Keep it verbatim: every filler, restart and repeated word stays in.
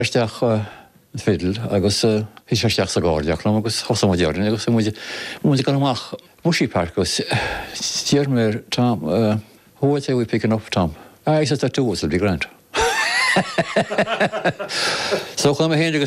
Isteach fidal agus hí seisteach sa gáirdeach lom agus thosa dearna agus muide muide gan amach Mushy Park agus tíar mir Tom who would say we picking up Tom? I said that too was a big grant. So come here